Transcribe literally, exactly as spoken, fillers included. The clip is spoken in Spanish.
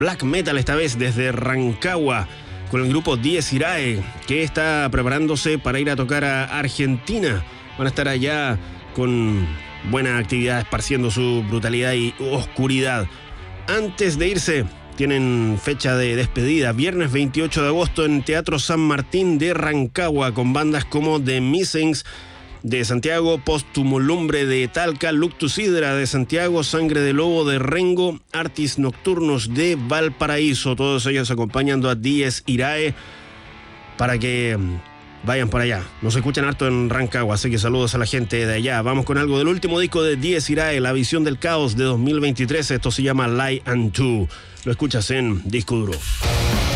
black metal, esta vez desde Rancagua, con el grupo Dies Irae, que está preparándose para ir a tocar a Argentina. Van a estar allá con buena actividad, esparciendo su brutalidad y oscuridad. Antes de irse, tienen fecha de despedida, viernes veintiocho de agosto en Teatro San Martín de Rancagua, con bandas como The Missings de Santiago, Postumolumbre de Talca, Luctus Hydra de Santiago, Sangre de Lobo de Rengo, Artis Nocturnos de Valparaíso. Todos ellos acompañando a Dies Irae para que vayan por allá. Nos escuchan harto en Rancagua, así que saludos a la gente de allá. Vamos con algo del último disco de Dies Irae, La Visión del Caos, de dos mil veintitrés. Esto se llama Lie and Two. Lo escuchas en Disco Duro.